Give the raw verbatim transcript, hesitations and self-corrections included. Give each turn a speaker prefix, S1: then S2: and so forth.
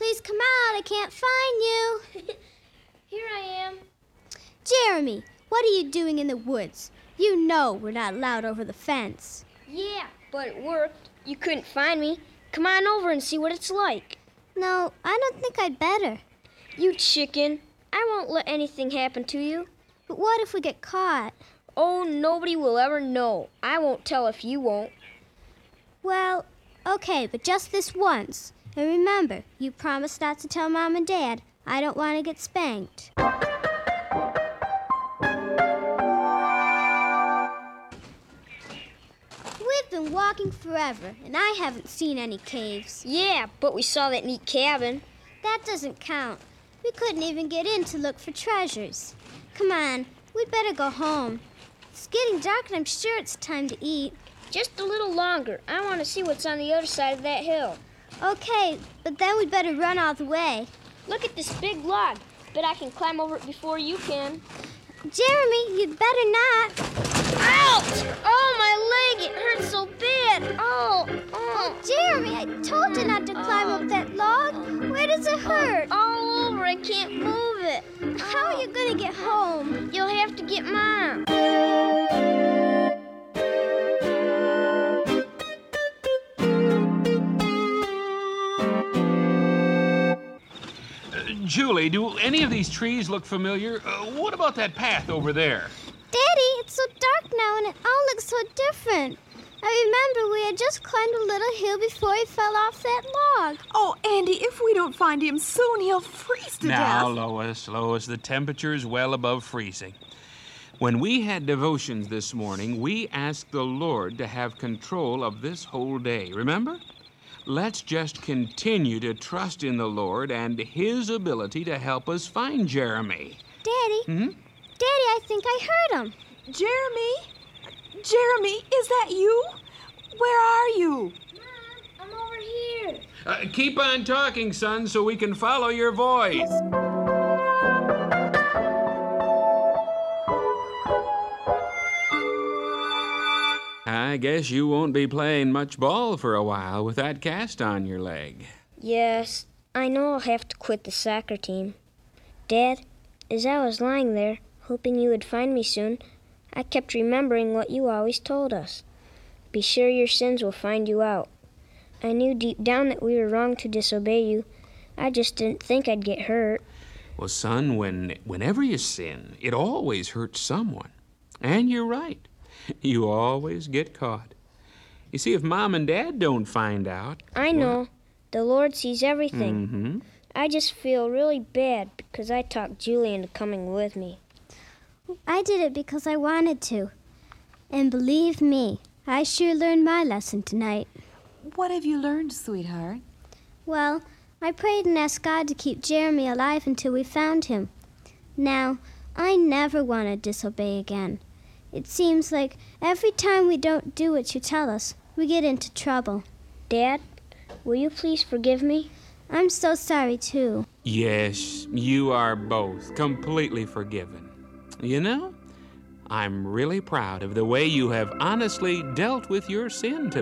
S1: Please come out. I can't find you.
S2: Here I am.
S1: Jeremy, what are you doing in the woods? You know we're not allowed over the fence.
S2: Yeah, but it worked. You couldn't find me. Come on over and see what it's like.
S1: No, I don't think I'd better.
S2: You chicken. I won't let anything happen to you.
S1: But what if we get caught?
S2: Oh, nobody will ever know. I won't tell if you won't.
S1: Well, okay, but just this once. And remember, you promised not to tell Mom and Dad. I don't want to get spanked. We've been walking forever, and I haven't seen any caves.
S2: Yeah, but we saw that neat cabin.
S1: That doesn't count. We couldn't even get in to look for treasures. Come on, we'd better go home. It's getting dark, and I'm sure it's time to eat.
S2: Just a little longer. I want to see what's on the other side of that hill.
S1: Okay, but then we'd better run all the way.
S2: Look at this big log. Bet I can climb over it before you can.
S1: Jeremy, you'd better not.
S2: Ouch! Oh, my leg! It hurts so bad. Oh, oh.
S1: Jeremy, I told you not to climb up that log. Where does it hurt?
S2: All over. I can't move it.
S1: How are you going to get home?
S2: You'll have to get Mom.
S3: Julie, do any of these trees look familiar? Uh, what about that path over there?
S1: Daddy, it's so dark now and it all looks so different. I remember we had just climbed a little hill before he fell off that log.
S4: Oh, Andy, if we don't find him soon, he'll freeze to
S3: now,
S4: death.
S3: Lois, Lois, the temperature is well above freezing. When we had devotions this morning, we asked the Lord to have control of this whole day, remember? Let's just continue to trust in the Lord and His ability to help us find Jeremy.
S1: Daddy?
S3: Hmm?
S1: Daddy, I think I heard him.
S4: Jeremy? Jeremy, is that you? Where are you?
S2: Mom, I'm over here.
S3: Uh, keep on talking, son, so we can follow your voice. I guess you won't be playing much ball for a while with that cast on your leg.
S2: Yes, I know I'll have to quit the soccer team. Dad, as I was lying there, hoping you would find me soon, I kept remembering what you always told us. Be sure your sins will find you out. I knew deep down that we were wrong to disobey you. I just didn't think I'd get hurt.
S3: Well, son, when whenever you sin, it always hurts someone. And you're right. You always get caught. You see, if Mom and Dad don't find out...
S2: I know. Well, the Lord sees everything.
S3: Mm-hmm.
S2: I just feel really bad because I talked Julie into coming with me.
S1: I did it because I wanted to. And believe me, I sure learned my lesson tonight.
S4: What have you learned, sweetheart?
S1: Well, I prayed and asked God to keep Jeremy alive until we found him. Now, I never want to disobey again. It seems like every time we don't do what you tell us, we get into trouble.
S2: Dad, will you please forgive me?
S1: I'm so sorry, too.
S3: Yes, you are both completely forgiven. You know, I'm really proud of the way you have honestly dealt with your sin tonight.